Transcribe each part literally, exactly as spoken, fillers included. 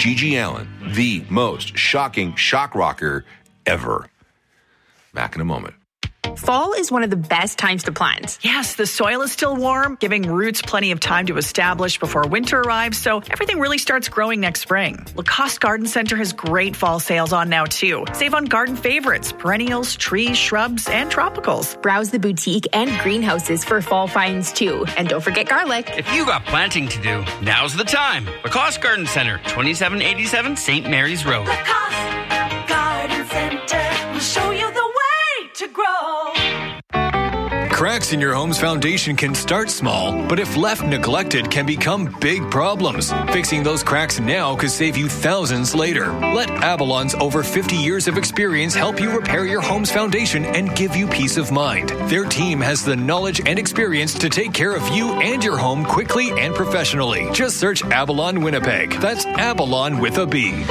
Gigi Allen, the most shocking shock rocker ever. Back in a moment. Fall is one of the best times to plant. Yes, the soil is still warm, giving roots plenty of time to establish before winter arrives, so everything really starts growing next spring. Lacoste Garden Center has great fall sales on now, too. Save on garden favorites, perennials, trees, shrubs, and tropicals. Browse the boutique and greenhouses for fall finds, too. And don't forget garlic. If you got planting to do, now's the time. Lacoste Garden Center, twenty-seven eighty-seven Saint Mary's Road. Lacoste Garden Center will show you the way to grow. Cracks in your home's foundation can start small, but if left neglected can become big problems. Fixing those cracks now could save you thousands later. Let Avalon's over fifty years of experience help you repair your home's foundation and give you peace of mind. Their team has the knowledge and experience to take care of you and your home quickly and professionally. Just search Avalon Winnipeg. That's Avalon with a B.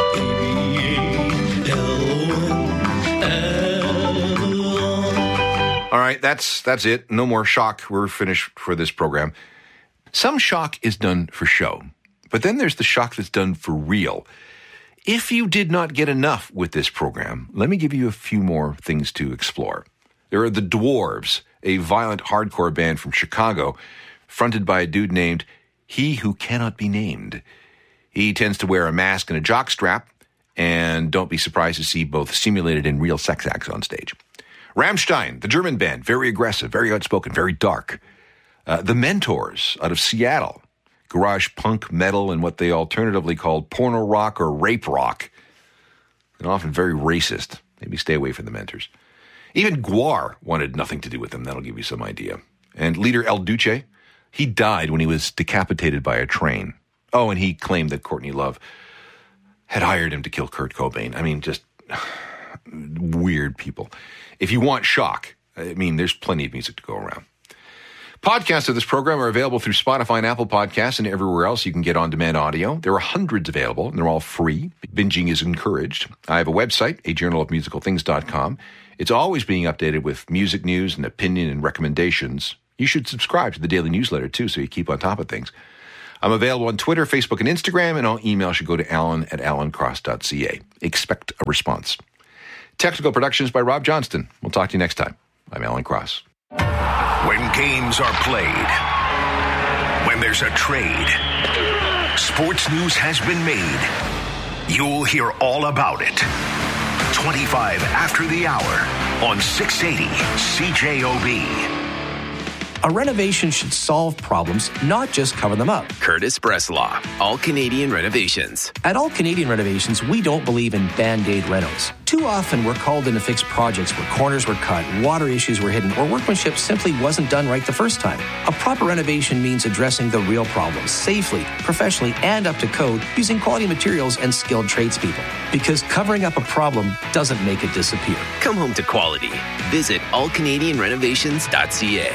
All right, that's that's it. No more shock. We're finished for this program. Some shock is done for show, but then there's the shock that's done for real. If you did not get enough with this program, let me give you a few more things to explore. There are the Dwarves, a violent hardcore band from Chicago, fronted by a dude named He Who Cannot Be Named. He tends to wear a mask and a jockstrap, and don't be surprised to see both simulated and real sex acts on stage. Rammstein, the German band, very aggressive, very outspoken, very dark. Uh, the Mentors out of Seattle, garage punk, metal, and what they alternatively called porno rock or rape rock, and often very racist. Maybe stay away from the Mentors. Even Gwar wanted nothing to do with them. That'll give you some idea. And leader El Duce, he died when he was decapitated by a train. Oh, and he claimed that Courtney Love had hired him to kill Kurt Cobain. I mean, just weird people. If you want shock, I mean, there's plenty of music to go around. Podcasts of this program are available through Spotify and Apple Podcasts and everywhere else you can get on-demand audio. There are hundreds available, and they're all free. Binging is encouraged. I have a website, a journal of musical things dot com. It's always being updated with music news and opinion and recommendations. You should subscribe to the daily newsletter, too, so you keep on top of things. I'm available on Twitter, Facebook, and Instagram, and all email should go to alan at alan cross dot c a. Expect a response. Technical productions by Rob Johnston. We'll talk to you next time. I'm Alan Cross. When games are played, when there's a trade, sports news has been made. You'll hear all about it. twenty-five after the hour on six eighty C J O B. A renovation should solve problems, not just cover them up. Curtis Breslaw, All Canadian Renovations. At All Canadian Renovations, we don't believe in Band-Aid renos. Too often, we're called in to fix projects where corners were cut, water issues were hidden, or workmanship simply wasn't done right the first time. A proper renovation means addressing the real problems safely, professionally, and up to code using quality materials and skilled tradespeople. Because covering up a problem doesn't make it disappear. Come home to quality. Visit all canadian renovations dot c a.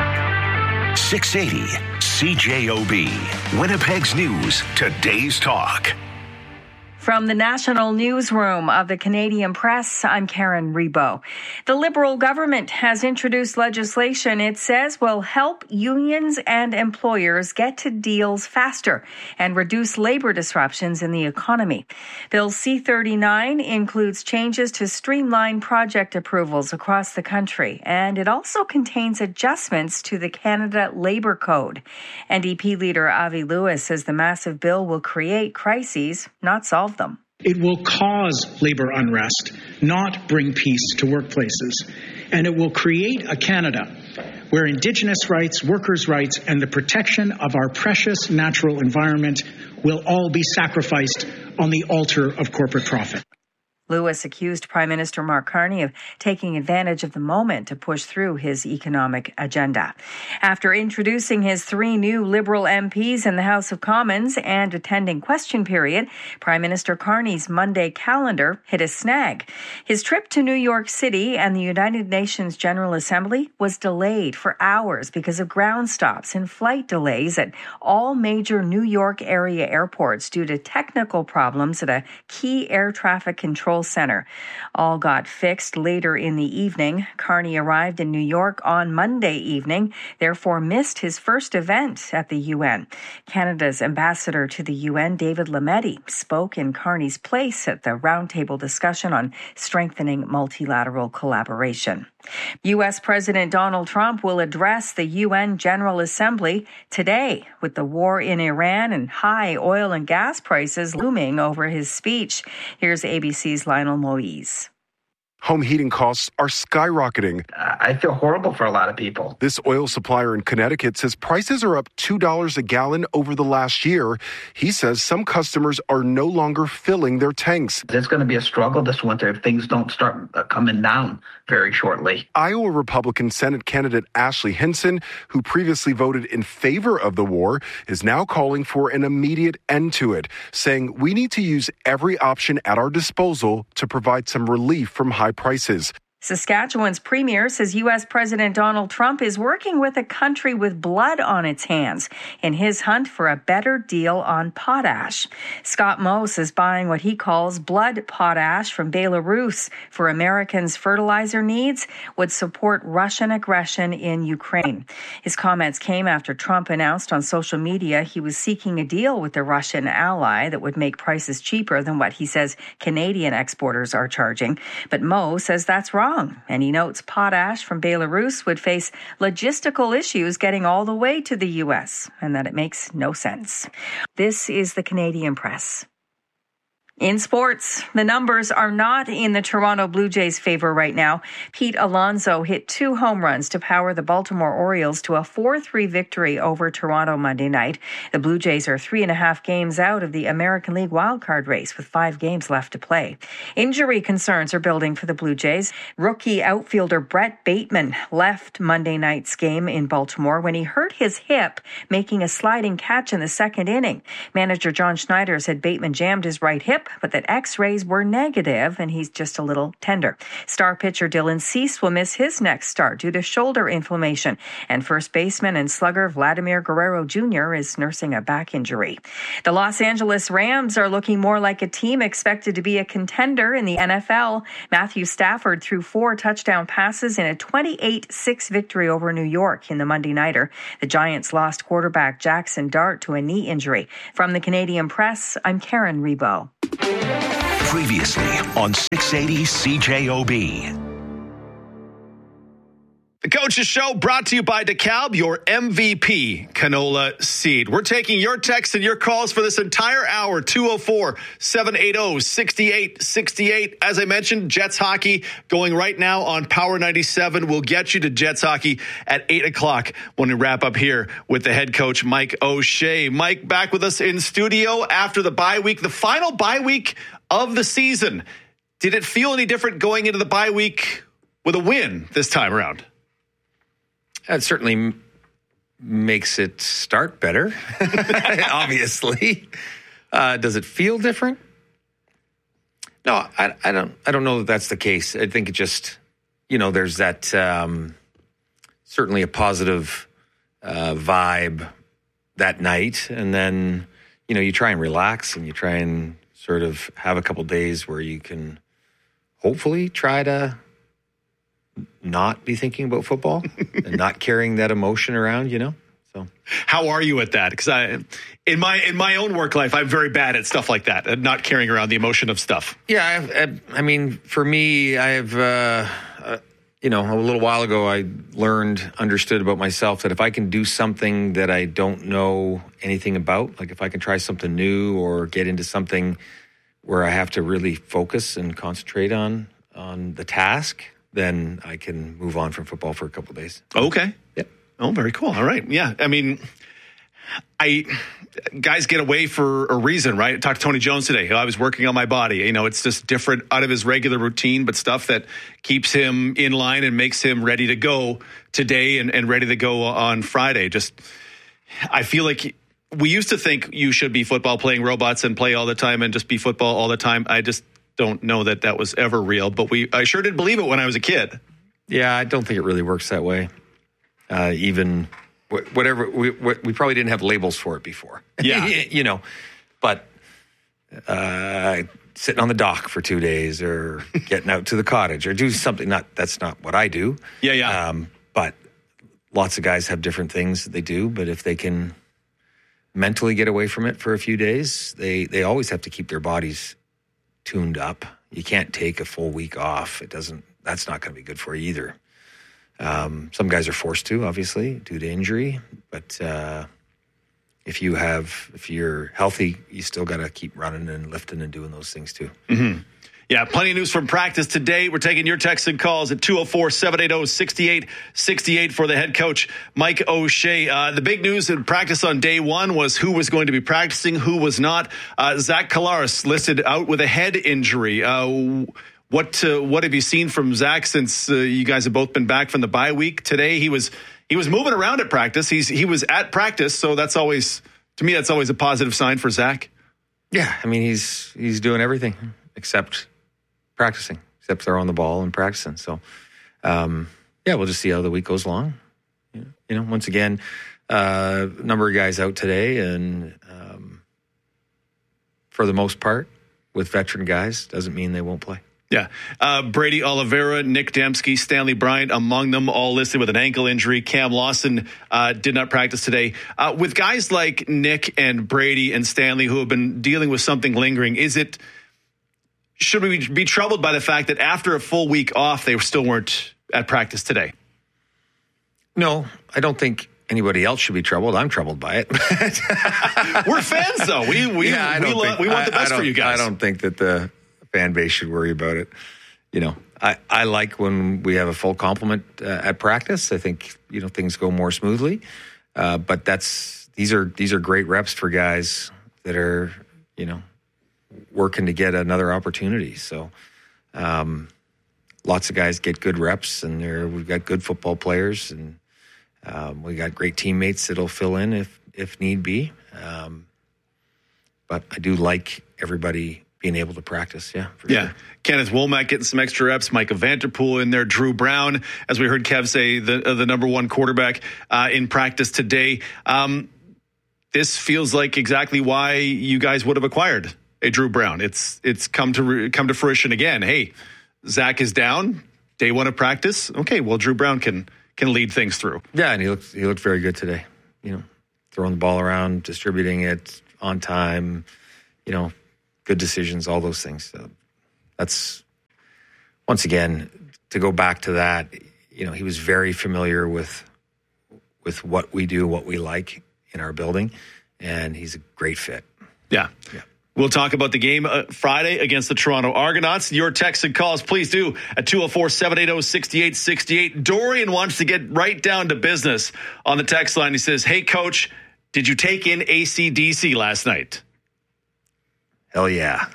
six eighty C J O B. Winnipeg's News, today's talk. From the National Newsroom of the Canadian Press, I'm Karen Rebo. The Liberal government has introduced legislation it says will help unions and employers get to deals faster and reduce labor disruptions in the economy. Bill C thirty-nine includes changes to streamline project approvals across the country, and it also contains adjustments to the Canada Labour Code. N D P leader Avi Lewis says the massive bill will create crises, not solve them. It will cause labor unrest, not bring peace to workplaces. And it will create a Canada where Indigenous rights, workers' rights, and the protection of our precious natural environment will all be sacrificed on the altar of corporate profit. Lewis accused Prime Minister Mark Carney of taking advantage of the moment to push through his economic agenda. After introducing his three new Liberal M Ps in the House of Commons and attending question period, Prime Minister Carney's Monday calendar hit a snag. His trip to New York City and the United Nations General Assembly was delayed for hours because of ground stops and flight delays at all major New York area airports due to technical problems at a key air traffic control Medical Center. All got fixed later in the evening. Carney arrived in New York on Monday evening, therefore missed his first event at the U N. Canada's ambassador to the U N, David Lametti, spoke in Carney's place at the roundtable discussion on strengthening multilateral collaboration. U S. President Donald Trump will address the U N General Assembly today with the war in Iran and high oil and gas prices looming over his speech. Here's A B C's Lionel Moise. Home heating costs are skyrocketing. I feel horrible for a lot of people. This oil supplier in Connecticut says prices are up two dollars a gallon over the last year. He says some customers are no longer filling their tanks. There's going to be a struggle this winter if things don't start coming down very shortly. Iowa Republican Senate candidate Ashley Hinson, who previously voted in favor of the war, is now calling for an immediate end to it, saying we need to use every option at our disposal to provide some relief from high prices. Saskatchewan's premier says U S. President Donald Trump is working with a country with blood on its hands in his hunt for a better deal on potash. Scott Moe is buying what he calls blood potash from Belarus for Americans' fertilizer needs, would support Russian aggression in Ukraine. His comments came after Trump announced on social media he was seeking a deal with the Russian ally that would make prices cheaper than what he says Canadian exporters are charging. But Moe says that's wrong. And he notes potash from Belarus would face logistical issues getting all the way to the U S and that it makes no sense. This is the Canadian Press. In sports, the numbers are not in the Toronto Blue Jays' favor right now. Pete Alonso hit two home runs to power the Baltimore Orioles to a four three victory over Toronto Monday night. The Blue Jays are three and a half games out of the American League wildcard race with five games left to play. Injury concerns are building for the Blue Jays. Rookie outfielder Brett Bateman left Monday night's game in Baltimore when he hurt his hip making a sliding catch in the second inning. Manager John Schneider said Bateman jammed his right hip, but that x-rays were negative and he's just a little tender. Star pitcher Dylan Cease will miss his next start due to shoulder inflammation, and first baseman and slugger Vladimir Guerrero Junior is nursing a back injury. The Los Angeles Rams are looking more like a team expected to be a contender in the N F L. Matthew Stafford threw four touchdown passes in a twenty-eight six victory over New York in the Monday Nighter. The Giants lost quarterback Jackson Dart to a knee injury. From the Canadian Press, I'm Karen Rebo. Previously on six eighty C J O B. The Coach's Show brought to you by DeKalb, your M V P canola seed. We're taking your texts and your calls for this entire hour, two oh four, seven eight oh, six eight six eight. As I mentioned, Jets hockey going right now on Power ninety-seven. We'll get you to Jets hockey at eight o'clock when we wrap up here with the head coach, Mike O'Shea. Mike, back with us in studio after the bye week, the final bye week of the season. Did it feel any different going into the bye week with a win this time around? It certainly m- makes it start better, obviously. Uh, does it feel different? No, I, I don't. I don't know that that's the case. I think it just, you know, there's that um, certainly a positive uh, vibe that night, and then you know you try and relax and you try and sort of have a couple days where you can hopefully try to not be thinking about football and not carrying that emotion around, you know? So how are you at that? Because I, in my in my own work life, I'm very bad at stuff like that, and not carrying around the emotion of stuff. Yeah, I've, I, I mean, for me, I've, uh, uh, you know, a little while ago, I learned, understood about myself that if I can do something that I don't know anything about, like if I can try something new or get into something where I have to really focus and concentrate on on the task, then I can move on from football for a couple of days. Okay. Yep. Oh, very cool. All right. Yeah. I mean, I guys get away for a reason, right? I talked to Tony Jones today. I was working on my body. You know, it's just different out of his regular routine, but stuff that keeps him in line and makes him ready to go today and, and ready to go on Friday. Just, I feel like we used to think you should be football playing robots and play all the time and just be football all the time. I just don't know that that was ever real, but we I sure did believe it when I was a kid. Yeah, I don't think it really works that way. Uh, even whatever we we probably didn't have labels for it before. Yeah, you know, but uh, sitting on the dock for two days or getting out to the cottage or do something. Not that's not what I do. Yeah, yeah. Um, but lots of guys have different things that they do. But if they can mentally get away from it for a few days, they, they always have to keep their bodies tuned up. You can't take a full week off. It doesn't. That's not going to be good for you either. Um, some guys are forced to, obviously, due to injury. But uh, if you have, if you're healthy, you still got to keep running and lifting and doing those things too. Mm-hmm. Yeah, plenty of news from practice today. We're taking your texts and calls at two oh four, seven eight oh, six eight six eight for the head coach, Mike O'Shea. Uh, the big news in practice on day one was who was going to be practicing, who was not. Uh, Zach Collaros listed out with a head injury. Uh, what uh, what have you seen from Zach since uh, you guys have both been back from the bye week? Today he was he was moving around at practice. He's he was at practice, so that's always, to me, that's always a positive sign for Zach. Yeah, I mean he's he's doing everything except practicing, except throwing the ball and practicing. So, um, yeah, we'll just see how the week goes along. You know, once again, a uh, number of guys out today, and um, for the most part, with veteran guys, doesn't mean they won't play. Yeah. Uh, Brady Oliveira, Nick Dembski, Stanley Bryant, among them, all listed with an ankle injury. Cam Lawson uh, did not practice today. Uh, with guys like Nick and Brady and Stanley who have been dealing with something lingering, is it... should we be troubled by the fact that after a full week off, they still weren't at practice today? No, I don't think anybody else should be troubled. I'm troubled by it. We're fans, though. We we yeah, we, lo- think, we want the I, best I for you guys. I don't think that the fan base should worry about it. You know, I, I like when we have a full complement uh, at practice. I think, you know, things go more smoothly. Uh, but that's these are these are great reps for guys that are, you know, working to get another opportunity. So um, lots of guys get good reps, and they're, we've got good football players, and um, we got great teammates that'll fill in if, if need be. Um, but I do like everybody being able to practice. Yeah. Yeah. Sure. Kenneth Womack getting some extra reps, Micah Vanterpool in there, Drew Brown, as we heard Kev say, the, uh, the number one quarterback uh, in practice today. Um, this feels like exactly why you guys would have acquired a Drew Brown. It's it's come to re- come to fruition again. Hey, Zach is down. Day one of practice. Okay, well, Drew Brown can can lead things through. Yeah, and he looked he looked very good today. You know, throwing the ball around, distributing it on time. You know, good decisions, all those things. So that's once again to go back to that. You know, he was very familiar with with what we do, what we like in our building, and he's a great fit. Yeah. Yeah. We'll talk about the game uh, Friday against the Toronto Argonauts. Your texts and calls, please do, at two oh four, seven eight oh, six eight six eight. Dorian wants to get right down to business on the text line. He says, hey, Coach, did you take in A C D C last night? Hell yeah.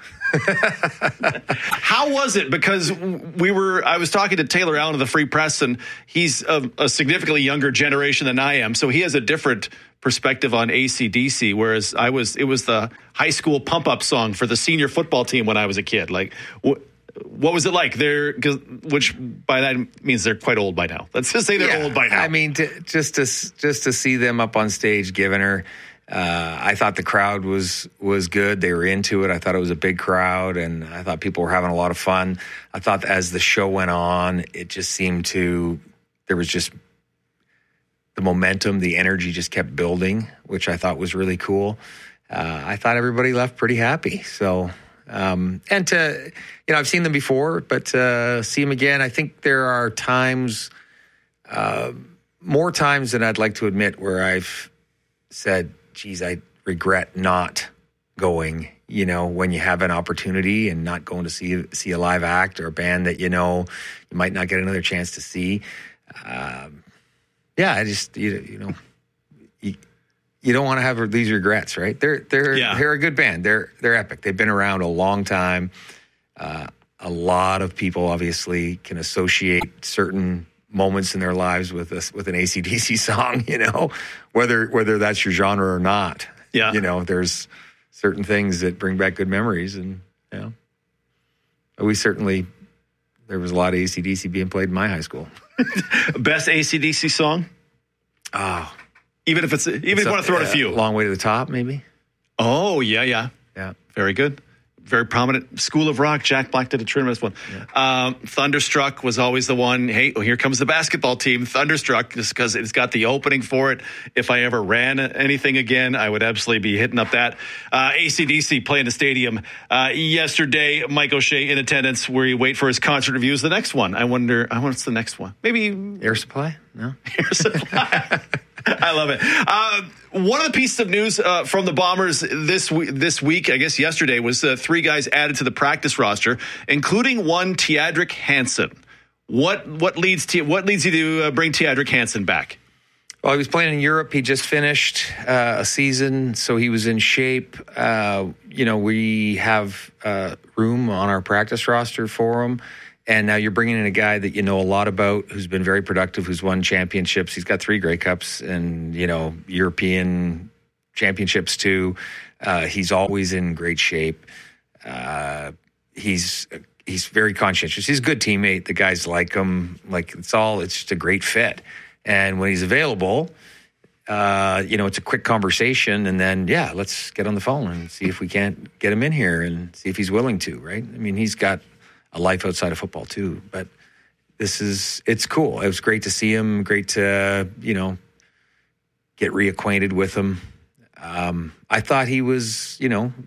How was it? Because we were, I was talking to Taylor Allen of the Free Press, and he's a, a significantly younger generation than I am, so he has a different perspective on A C D C, whereas I was, it was the high school pump-up song for the senior football team when I was a kid. Like, wh- what was it like? They're, which by that means they're quite old by now. Let's just say they're yeah, old by now. I mean, to, just to just to see them up on stage giving her. Uh, I thought the crowd was was good. They were into it. I thought it was a big crowd, and I thought people were having a lot of fun. I thought as the show went on, it just seemed to, there was just the momentum, the energy just kept building, which I thought was really cool. Uh, I thought everybody left pretty happy. So, um, and to, you know, I've seen them before, but uh, see them again. I think there are times, uh, more times than I'd like to admit, where I've said, geez, I regret not going, you know, when you have an opportunity and not going to see see a live act or a band that, you know, you might not get another chance to see. Um, yeah, I just, you, you know, you, you don't want to have these regrets, right? They're they're yeah. they're a good band. They're they're epic. They've been around a long time. Uh, a lot of people obviously can associate certain moments in their lives with us with an A C D C song, you know, whether whether that's your genre or not. Yeah. You know, there's certain things that bring back good memories, and you know, we certainly, there was a lot of A C D C being played in my high school. Best A C D C song? Oh, even if it's even if you want to throw in a few. Long Way to the Top, maybe. Oh yeah, yeah, yeah. Very good. very prominent. School of Rock, Jack Black did a tremendous one. Yeah. Um, Thunderstruck was always the one. Hey, well, here comes the basketball team, Thunderstruck, just because it's got the opening for it. If I ever ran anything again, I would absolutely be hitting up that. Uh, A C D C playing the stadium uh, yesterday. Mike O'Shea in attendance, where you wait for his concert reviews. The next one, I wonder, I wonder what's the next one? Maybe Air Supply? No, Air Supply. I love it. Uh, one of the pieces of news uh, from the Bombers this w- this week, I guess yesterday, was uh, three guys added to the practice roster, including one Teadric Hansen. What what leads to what leads you to uh, bring Teadric Hansen back? Well, he was playing in Europe. He just finished uh, a season, so he was in shape. Uh, you know, we have uh, room on our practice roster for him. And now you're bringing in a guy that you know a lot about, who's been very productive, who's won championships. He's got three Grey Cups and, you know, European championships too. Uh, he's always in great shape. Uh, he's he's very conscientious. He's a good teammate. The guys like him. Like, it's all, it's just a great fit. And when he's available, uh, you know, it's a quick conversation. And then, yeah, let's get on the phone and see if we can't get him in here and see if he's willing to, right? I mean, he's got a life outside of football too, but this is, it's cool. It was great to see him, great to, you know, get reacquainted with him. Um, I thought he was, you know,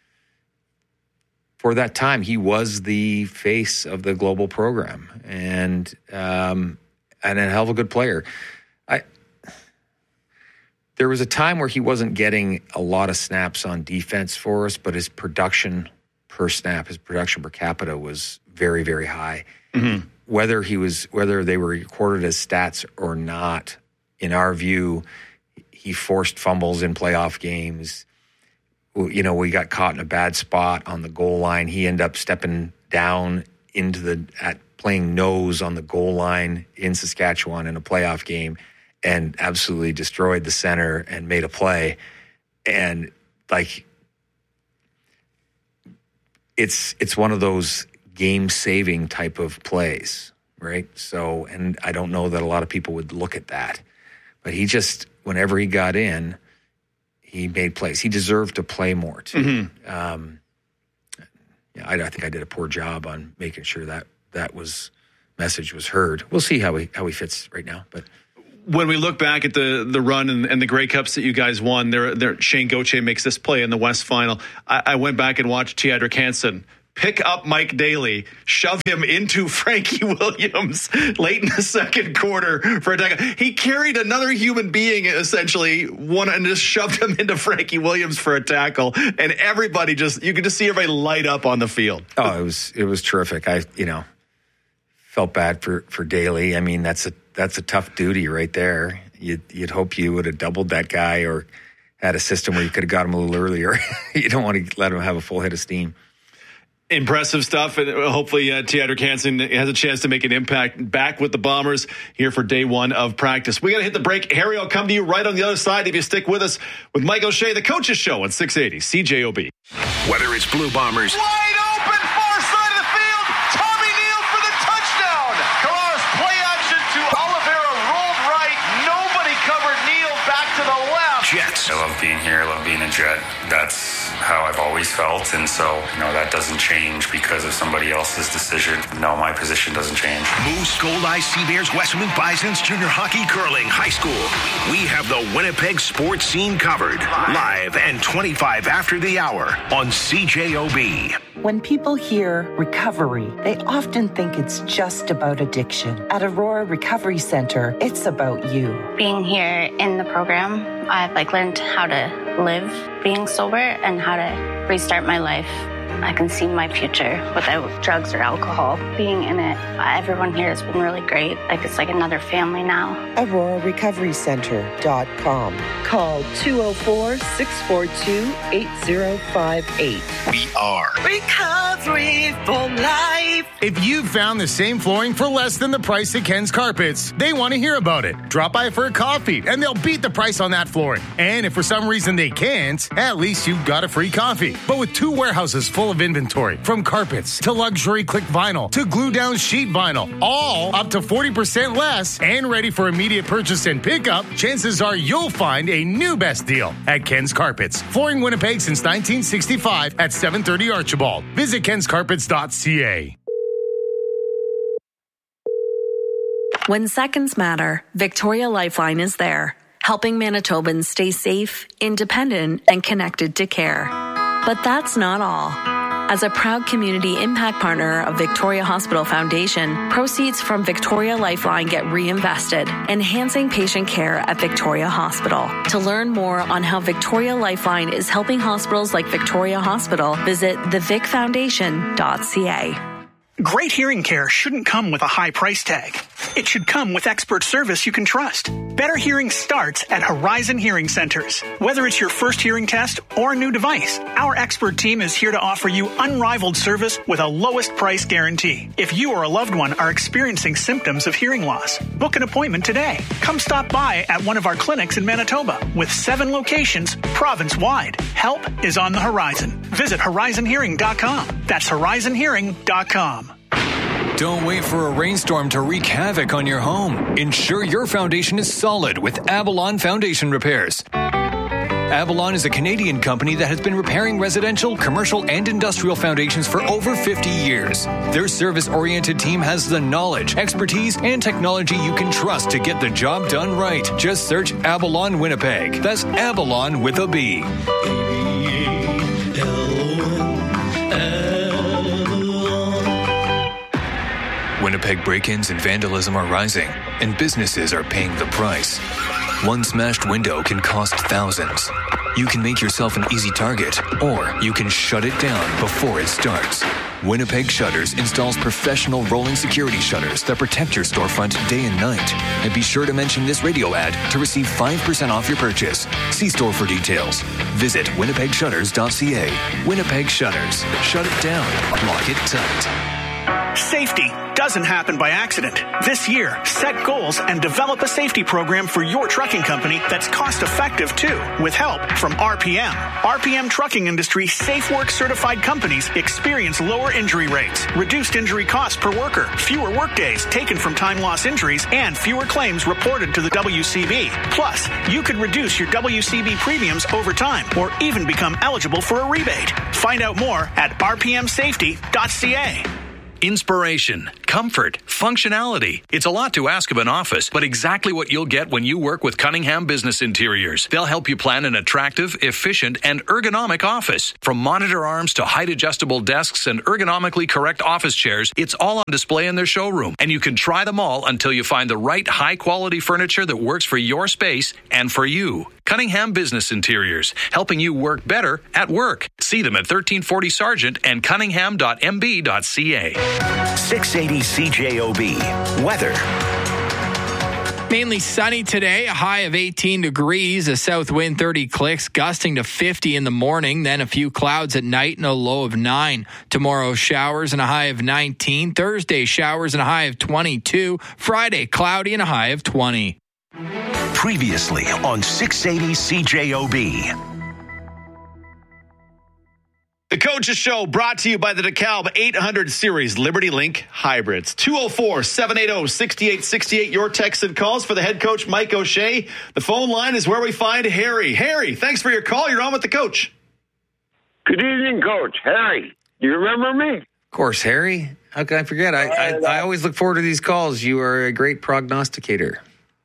for that time, he was the face of the global program and, um, and a hell of a good player. I, there was a time where he wasn't getting a lot of snaps on defense for us, but his production per snap, his production per capita was very, very high. Mm-hmm. Whether he was, whether they were recorded as stats or not, in our view, he forced fumbles in playoff games. You know, we got caught in a bad spot on the goal line. He ended up stepping down into the, at playing nose on the goal line in Saskatchewan in a playoff game and absolutely destroyed the center and made a play. And like, It's it's one of those game-saving type of plays, right? So, and I don't know that a lot of people would look at that. But he just, whenever he got in, he made plays. He deserved to play more, too. Mm-hmm. Um, yeah, I, I think I did a poor job on making sure that that was message was heard. We'll see how he, how he fits right now, but... When we look back at the the run and, and the Grey Cups that you guys won, there, there Shane Gauthier makes this play in the West Final. I, I went back and watched Teadric Hansen pick up Mike Daly, shove him into Frankie Williams late in the second quarter for a tackle. He carried another human being, essentially, one and just shoved him into Frankie Williams for a tackle. And everybody just, you could just see everybody light up on the field. Oh, it was it was terrific. I, you know, felt bad for, for Daly. I mean, that's a That's a tough duty right there. You'd, you'd hope you would have doubled that guy or had a system where you could have got him a little earlier. You don't want to let him have a full head of steam. Impressive stuff, and hopefully uh, Teadric Hansen has a chance to make an impact back with the Bombers here for day one of practice. We got to hit the break. Harry, I'll come to you right on the other side if you stick with us with Mike O'Shea, the Coaches Show on six eighty C J O B. Whether it's Blue Bombers... Wide open, far side of the field. Tommy Neal for the touchdown. Carr's play action to Oliveira, rolled right. Nobody covered Neal, back to the left. Jets. I love being here. I love being a Jet. That's how I've always felt, and so, you know, that doesn't change because of somebody else's decision. No, my position doesn't change. Moose, Gold-Eye, Sea Bears, Westman Bisons, junior hockey, curling, high school. We have the Winnipeg sports scene covered. Live and twenty-five after the hour on C J O B. When people hear recovery, they often think it's just about addiction. At Aurora Recovery Center, it's about you. Being here in the program, I've like learned how to live being sober and how to restart my life. I can see my future without drugs or alcohol. Being in it, everyone here has been really great. Like, it's like another family now. Aurora Recovery Center dot com. Call two oh four, six four two, eight oh five eight. We are Recovery for life. If you've found the same flooring for less than the price at Ken's Carpets, they want to hear about it. Drop by for a coffee, and they'll beat the price on that flooring. And if for some reason they can't, at least you've got a free coffee. But with two warehouses full full of inventory. From carpets to luxury click vinyl to glue down sheet vinyl. All up to forty percent less and ready for immediate purchase and pickup. Chances are you'll find a new best deal at Ken's Carpets. Flooring Winnipeg since nineteen sixty-five at seven thirty Archibald. Visit kens carpets dot c a. When seconds matter, Victoria Lifeline is there, helping Manitobans stay safe, independent, and connected to care. But that's not all. As a proud community impact partner of Victoria Hospital Foundation, proceeds from Victoria Lifeline get reinvested, enhancing patient care at Victoria Hospital. To learn more on how Victoria Lifeline is helping hospitals like Victoria Hospital, visit the vic foundation dot c a. Great hearing care shouldn't come with a high price tag. It should come with expert service you can trust. Better hearing starts at Horizon Hearing Centers. Whether it's your first hearing test or a new device, our expert team is here to offer you unrivaled service with a lowest price guarantee. If you or a loved one are experiencing symptoms of hearing loss, book an appointment today. Come stop by at one of our clinics in Manitoba. With seven locations province-wide, help is on the horizon. Visit horizon hearing dot com. That's horizon hearing dot com. Don't wait for a rainstorm to wreak havoc on your home. Ensure your foundation is solid with Avalon Foundation Repairs. Avalon is a Canadian company that has been repairing residential, commercial, and industrial foundations for over fifty years. Their service-oriented team has the knowledge, expertise, and technology you can trust to get the job done right. Just search Avalon Winnipeg. That's Avalon with a B. Winnipeg break-ins and vandalism are rising, and businesses are paying the price. One smashed window can cost thousands. You can make yourself an easy target, or you can shut it down before it starts. Winnipeg Shutters installs professional rolling security shutters that protect your storefront day and night. And be sure to mention this radio ad to receive five percent off your purchase. See store for details. Visit winnipeg shutters dot c a. Winnipeg Shutters. Shut it down. Lock it tight. Safety doesn't happen by accident. This year, set goals and develop a safety program for your trucking company that's cost-effective, too, with help from R P M. R P M trucking industry safe work certified companies experience lower injury rates, reduced injury costs per worker, fewer workdays taken from time loss injuries, and fewer claims reported to the W C B. Plus, you could reduce your W C B premiums over time or even become eligible for a rebate. Find out more at r p m safety dot c a. Inspiration, comfort, functionality. It's a lot to ask of an office, but exactly what you'll get when you work with Cunningham Business Interiors. They'll help you plan an attractive, efficient, and ergonomic office. From monitor arms to height-adjustable desks and ergonomically correct office chairs, it's all on display in their showroom. And you can try them all until you find the right high-quality furniture that works for your space and for you. Cunningham Business Interiors, helping you work better at work. See them at thirteen forty Sargent and cunningham dot m b dot c a. six eighty C J O B. Weather. Mainly sunny today, a high of eighteen degrees, a south wind thirty clicks, gusting to fifty in the morning, then a few clouds at night and a low of nine. Tomorrow, showers and a high of nineteen. Thursday, showers and a high of twenty-two. Friday, cloudy and a high of twenty. Previously on six eighty C J O B. The Coach's Show brought to you by the DeKalb eight hundred Series Liberty Link Hybrids. two oh four, seven eight oh, six eight six eight. Your texts and calls for the head coach, Mike O'Shea. The phone line is where we find Harry. Harry, thanks for your call. You're on with the coach. Good evening, Coach. Harry, do you remember me? Of course, Harry. How can I forget? I, I, I always look forward to these calls. You are a great prognosticator.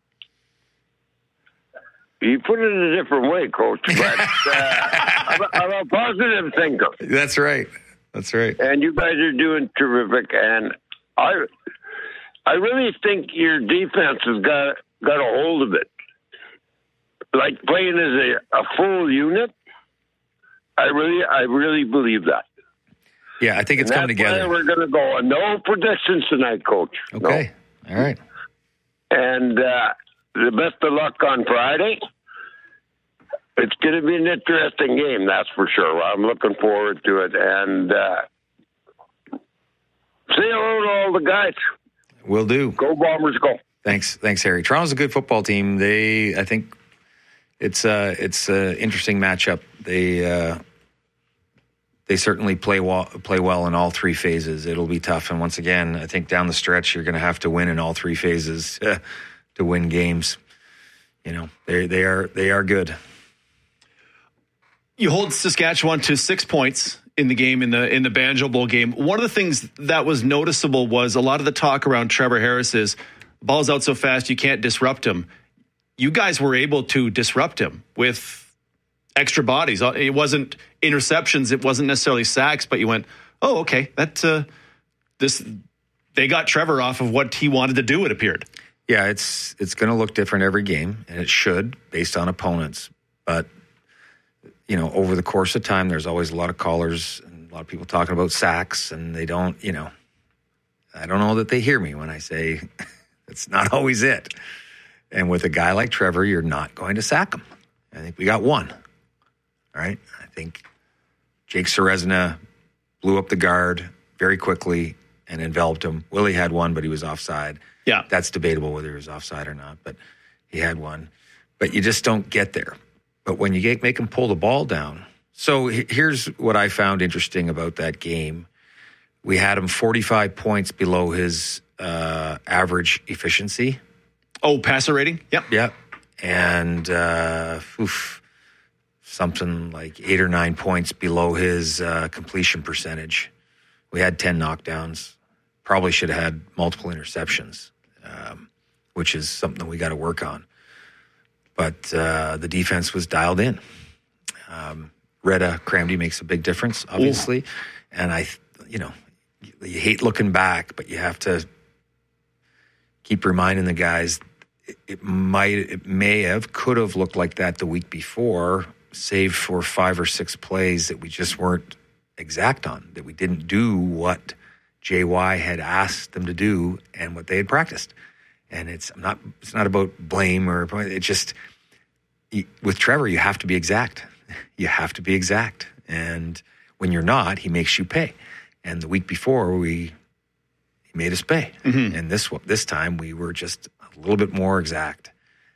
You put it a different way, Coach, but uh, I'm, a, I'm a positive thinker. That's right. That's right. And you guys are doing terrific. And I, I really think your defense has got got a hold of it. Like playing as a, a full unit. I really, I really believe that. Yeah, I think it's and coming together. That's why we're going to go. No predictions tonight, Coach. Okay. No. All right. And uh, the best of luck on Friday. It's going to be an interesting game, that's for sure. I'm looking forward to it. And uh, say hello to all the guys. Will do. Go Bombers, go. Thanks, thanks, Harry. Toronto's a good football team. They, I think, it's uh, it's an interesting matchup. They uh, they certainly play well, play well in all three phases. It'll be tough. And once again, I think down the stretch, you're going to have to win in all three phases uh, to win games. You know, they they are they are good. You hold Saskatchewan to six points in the game, in the in the Banjo Bowl game. One of the things that was noticeable was a lot of the talk around Trevor Harris is, the ball's out so fast, you can't disrupt him. You guys were able to disrupt him with extra bodies. It wasn't interceptions, it wasn't necessarily sacks, but you went, oh, okay, that uh, this they got Trevor off of what he wanted to do, it appeared. Yeah, it's it's going to look different every game, and it should, based on opponents. But you know, over the course of time, there's always a lot of callers and a lot of people talking about sacks, and they don't, you know, I don't know that they hear me when I say it's not always it. And with a guy like Trevor, you're not going to sack him. I think we got one. All right. I think Jake Serezna blew up the guard very quickly and enveloped him. Willie had one, but he was offside. Yeah. That's debatable whether he was offside or not, but he had one. But you just don't get there. But when you get, make him pull the ball down. So here's what I found interesting about that game. We had him forty-five points below his uh, average efficiency. Oh, passer rating? Yep. Yep. And uh, oof, something like eight or nine points below his uh, completion percentage. We had ten knockdowns. Probably should have had multiple interceptions, um, which is something we got to work on. But uh, the defense was dialed in. Um, Retta Cramdy makes a big difference, obviously. Ooh. And I, you know, you hate looking back, but you have to keep reminding the guys it, it might, it may have, could have looked like that the week before, save for five or six plays that we just weren't exact on, that we didn't do what J Y had asked them to do and what they had practiced. And it's not it's not about blame or it's just with Trevor, you have to be exact. You have to be exact. And when you're not, he makes you pay. And the week before, we he made us pay. Mm-hmm. And this this time, we were just a little bit more exact.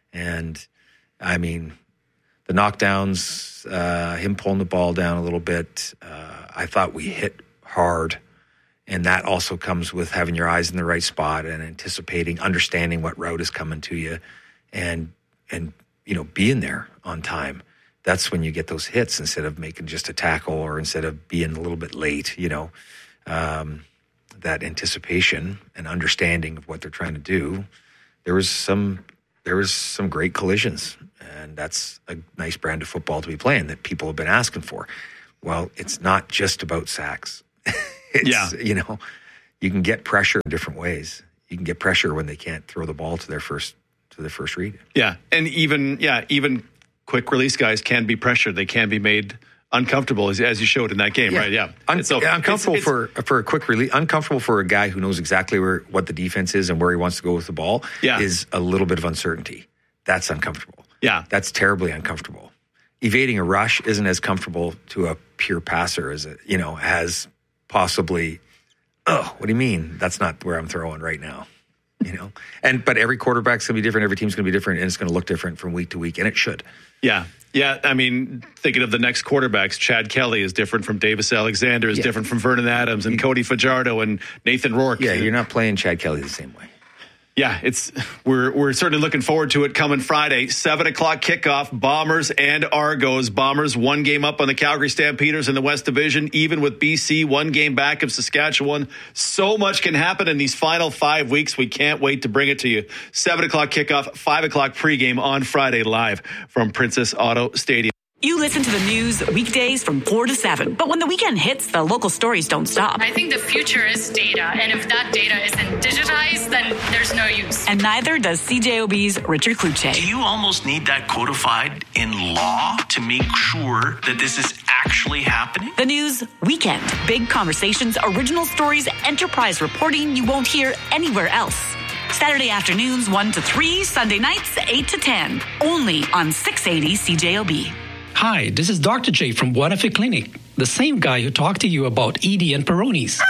And I mean, the knockdowns, uh, him pulling the ball down a little bit, uh, I thought we hit hard. And that also comes with having your eyes in the right spot and anticipating, understanding what route is coming to you, and and you know being there on time. That's when you get those hits instead of making just a tackle or instead of being a little bit late. You know, um, that anticipation and understanding of what they're trying to do. There was some there was some great collisions, and that's a nice brand of football to be playing that people have been asking for. Well, it's not just about sacks. It's, yeah. You know, you can get pressure in different ways. You can get pressure when they can't throw the ball to their first to their first read. Yeah, and even yeah, even quick release guys can be pressured. They can be made uncomfortable, as, as you showed in that game, yeah. right? Yeah, Un- so yeah uncomfortable it's, it's, for for a quick release. Uncomfortable for a guy who knows exactly where what the defense is and where he wants to go with the ball. Yeah. Is a little bit of uncertainty. That's uncomfortable. Yeah, that's terribly uncomfortable. Evading a rush isn't as comfortable to a pure passer as it, you know, as possibly, oh, what do you mean? That's not where I'm throwing right now, you know? And, but every quarterback's going to be different. Every team's going to be different, and it's going to look different from week to week, and it should. Yeah. Yeah. I mean, thinking of the next quarterbacks, Chad Kelly is different from Davis Alexander, is yeah. different from Vernon Adams and Cody Fajardo and Nathan Rourke. Yeah. You're not playing Chad Kelly the same way. Yeah, it's we're we're certainly looking forward to it coming Friday, seven o'clock kickoff. Bombers and Argos. Bombers one game up on the Calgary Stampeders in the West Division, even with B C one game back of Saskatchewan. So much can happen in these final five weeks. We can't wait to bring it to you. Seven o'clock kickoff, five o'clock pregame on Friday, live from Princess Auto Stadium. You listen to the news weekdays from four to seven, but when the weekend hits, the local stories don't stop. I think the future is data, and if that data isn't digitized, then there's no use. And neither does C J O B's Richard Kluche. Do you almost need that codified in law to make sure that this is actually happening? The news weekend. Big conversations, original stories, enterprise reporting you won't hear anywhere else. Saturday afternoons one to three, Sunday nights eight to ten. Only on six eighty C J O B. Hi, this is Doctor J from Buenafe Clinic, the same guy who talked to you about E D and Peyronie's.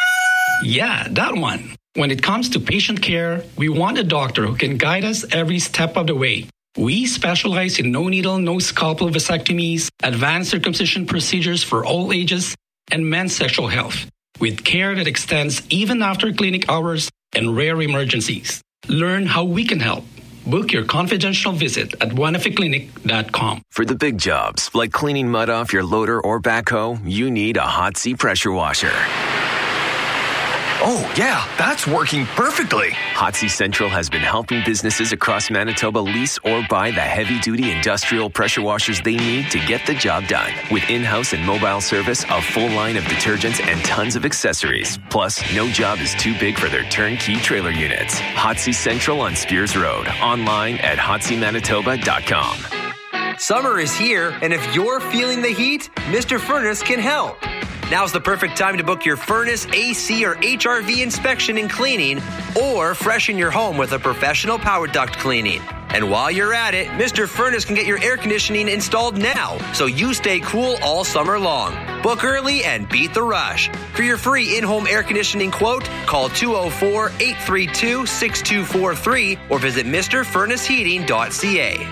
Yeah, that one. When it comes to patient care, we want a doctor who can guide us every step of the way. We specialize in no-needle, no-scalpel vasectomies, advanced circumcision procedures for all ages, and men's sexual health, with care that extends even after clinic hours and rare emergencies. Learn how we can help. Book your confidential visit at one f a clinic dot com. For the big jobs, like cleaning mud off your loader or backhoe, you need a Hotsy pressure washer. Oh, yeah, that's working perfectly. Hotsy Central has been helping businesses across Manitoba lease or buy the heavy-duty industrial pressure washers they need to get the job done. With in-house and mobile service, a full line of detergents, and tons of accessories. Plus, no job is too big for their turnkey trailer units. Hotsy Central on Spears Road. Online at hotsy manitoba dot com. Summer is here, and if you're feeling the heat, Mister Furnace can help. Now's the perfect time to book your furnace, A C, or H R V inspection and cleaning, or freshen your home with a professional power duct cleaning. And while you're at it, Mister Furnace can get your air conditioning installed now, so you stay cool all summer long. Book early and beat the rush. For your free in-home air conditioning quote, call two oh four, eight three two, six two four three or visit Mr Furnace Heating dot c a.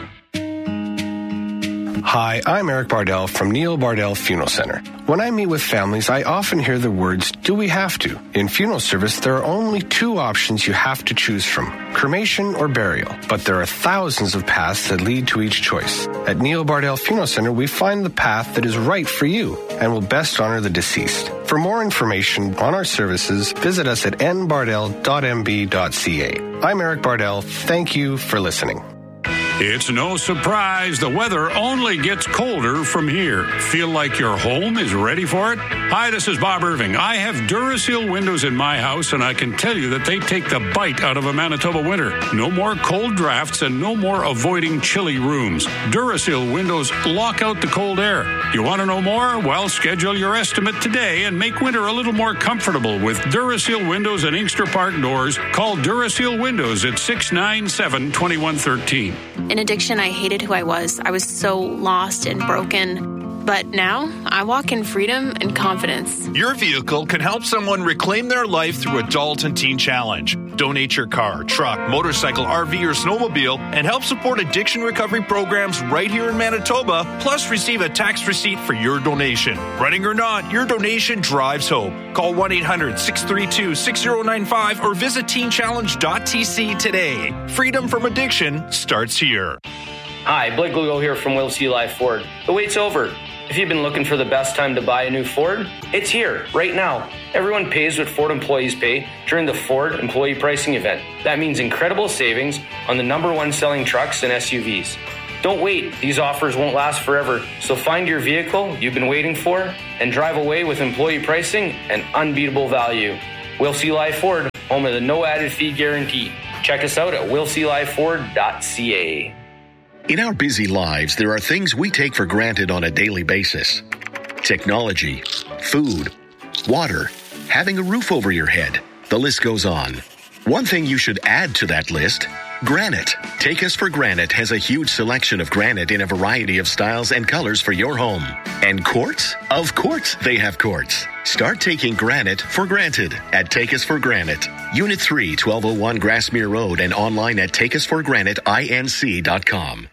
Hi, I'm Eric Bardell from Neil Bardell Funeral Center. When I meet with families, I often hear the words, do we have to? In funeral service, there are only two options you have to choose from, cremation or burial. But there are thousands of paths that lead to each choice. At Neil Bardell Funeral Center, we find the path that is right for you and will best honor the deceased. For more information on our services, visit us at n bardell dot m b dot c a. I'm Eric Bardell. Thank you for listening. It's no surprise the weather only gets colder from here. Feel like your home is ready for it? Hi, this is Bob Irving. I have Duraseal windows in my house, and I can tell you that they take the bite out of a Manitoba winter. No more cold drafts and no more avoiding chilly rooms. Duraseal windows lock out the cold air. You want to know more? Well, schedule your estimate today and make winter a little more comfortable with Duraseal windows and Inkster Park doors. Call Duraseal Windows at six nine seven, two one one three. In addiction, I hated who I was. I was so lost and broken. But now, I walk in freedom and confidence. Your vehicle can help someone reclaim their life through Adult and Teen Challenge. Donate your car, truck, motorcycle, R V, or snowmobile and help support addiction recovery programs right here in Manitoba, plus receive a tax receipt for your donation. Running or not, your donation drives hope. Call one eight hundred, six three two, six zero nine five or visit teen challenge dot t c today. Freedom from addiction starts here. Hi, Blake Lugo here from Will C. Life Ford. The wait's over. If you've been looking for the best time to buy a new Ford, it's here, right now. Everyone pays what Ford employees pay during the Ford Employee Pricing Event. That means incredible savings on the number one selling trucks and S U Vs. Don't wait. These offers won't last forever. So find your vehicle you've been waiting for and drive away with employee pricing and unbeatable value. Will C. Life Ford, home of the no added fee guarantee. Check us out at will c life ford dot c a. In our busy lives, there are things we take for granted on a daily basis. Technology, food, water, having a roof over your head. The list goes on. One thing you should add to that list, granite. Take Us for Granite has a huge selection of granite in a variety of styles and colors for your home. And quartz? Of course they have quartz. Start taking granite for granted at Take Us for Granite. Unit three, twelve oh one Grassmere Road and online at take us for granite inc dot com.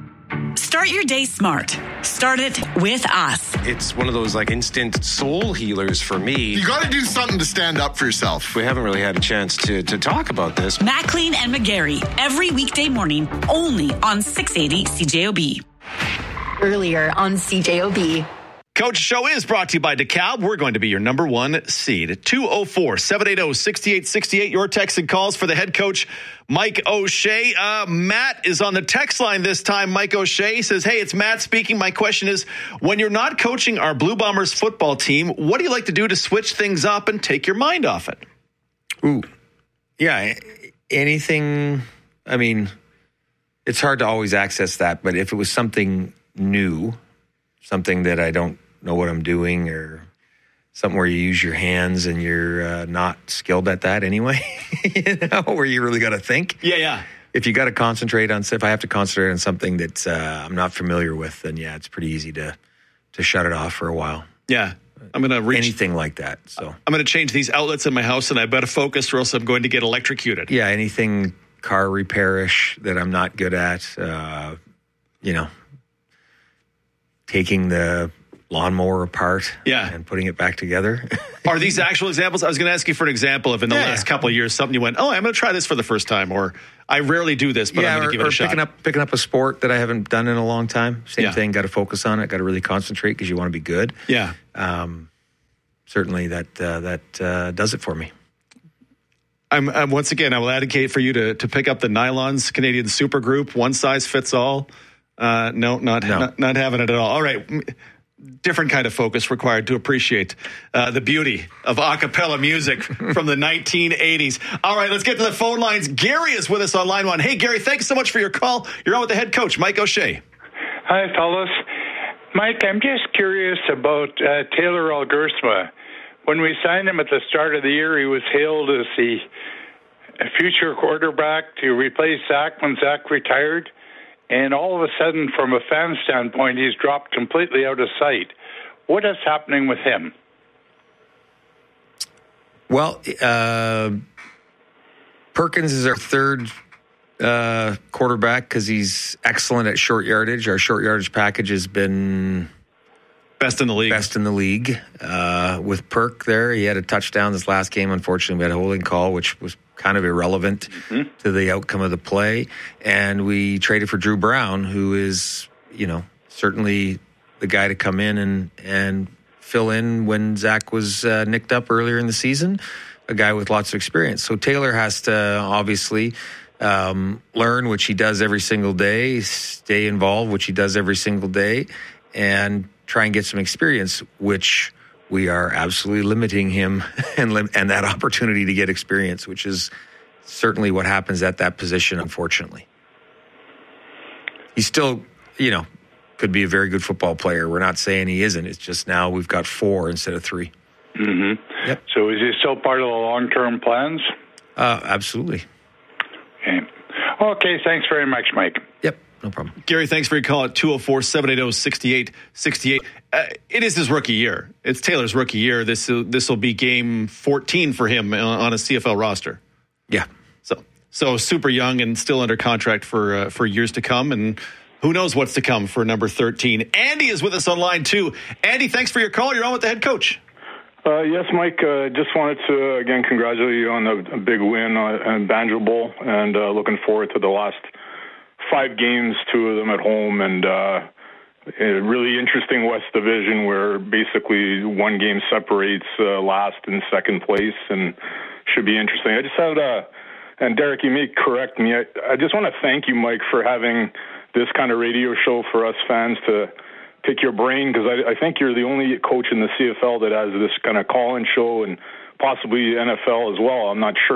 Start your day smart. Start it with us. It's one of those like instant soul healers for me. You got to do something to stand up for yourself. We haven't really had a chance to, to talk about this. Maclean and McGarry, every weekday morning, only on six eighty C J O B. Earlier on C J O B. Coach Show is brought to you by DeKalb. We're going to be your number one seed. two oh four, seven eight oh, six eight six eight. Your text and calls for the head coach, Mike O'Shea. Uh, Matt is on the text line this time. Mike O'Shea says, hey, it's Matt speaking. My question is, when you're not coaching our Blue Bombers football team, what do you like to do to switch things up and take your mind off it? Ooh, yeah, anything. I mean, it's hard to always access that, but if it was something new, something that I don't know what I'm doing, or something where you use your hands and you're uh, not skilled at that anyway, you know, where you really got to think. Yeah, yeah. If you got to concentrate on, if I have to concentrate on something that uh, I'm not familiar with, then yeah, it's pretty easy to to shut it off for a while. Yeah. I'm going to reach anything like that. So I'm going to change these outlets in my house, and I better focus or else I'm going to get electrocuted. Yeah, anything car repairish that I'm not good at, uh, you know, taking the lawnmower apart yeah. and putting it back together. Are these actual examples? I was going to ask you for an example of in the yeah, last yeah. couple of years, something you went, oh, I'm going to try this for the first time, or I rarely do this, but yeah, I'm going to or, give it or a shot. Picking up, picking up a sport that I haven't done in a long time. Same Yeah. thing, got to focus on it, got to really concentrate because you want to be good. Yeah. Um, certainly that uh, that uh, does it for me. I'm, I'm once again, I will advocate for you to to pick up the Nylons Canadian Supergroup, one size fits all. Uh, no, not, No. not not having it at all. All right, M- different kind of focus required to appreciate uh, the beauty of a cappella music from the nineteen eighties. All right, let's get to the phone lines. Gary is with us on line one. Hey, Gary, thanks so much for your call. You're on with the head coach, Mike O'Shea. Hi, fellas. Mike, I'm just curious about uh, Taylor Algersma. When we signed him at the start of the year, he was hailed as the future quarterback to replace Zach when Zach retired. And all of a sudden, from a fan standpoint, he's dropped completely out of sight. What is happening with him? Well, uh, Perkins is our third uh, quarterback because he's excellent at short yardage. Our short yardage package has been best in the league. Best in the league. Uh, with Perk there, he had a touchdown this last game. Unfortunately, we had a holding call, which was kind of irrelevant mm-hmm. to the outcome of the play. And we traded for Drew Brown, who is, you know, certainly the guy to come in and, and fill in when Zach was uh, nicked up earlier in the season, a guy with lots of experience. So Taylor has to obviously um, learn, which he does every single day, stay involved, which he does every single day, and try and get some experience, which we are absolutely limiting him and lim- and that opportunity to get experience, which is certainly what happens at that position, unfortunately. He's still, you know, could be a very good football player. We're not saying he isn't. It's just now we've got four instead of three. Mm-hmm. Yep. So is he still part of the long-term plans? Uh, absolutely. Okay. Okay, thanks very much, Mike. Yep, no problem. Gary, thanks for your call at two oh four, seven eight oh, six eight six eight. Uh, it is his rookie year. It's Taylor's rookie year. This this will be game fourteen for him on, on a C F L roster. Yeah. So so super young and still under contract for uh, for years to come, and who knows what's to come for number thirteen. Andy is with us on line two. Andy, thanks for your call. You're on with the head coach. Uh, yes, Mike, uh, just wanted to, again, congratulate you on a, a big win uh, in Banjo Bowl, and uh, looking forward to the last five games, two of them at home, and uh, a really interesting West Division where basically one game separates uh, last and second place, and should be interesting. I just had, uh, and Derek, you may correct me, I, I just want to thank you, Mike, for having this kind of radio show for us fans to pick your brain, because I, I think you're the only coach in the C F L that has this kind of call-in show, and possibly N F L as well. I'm not sure.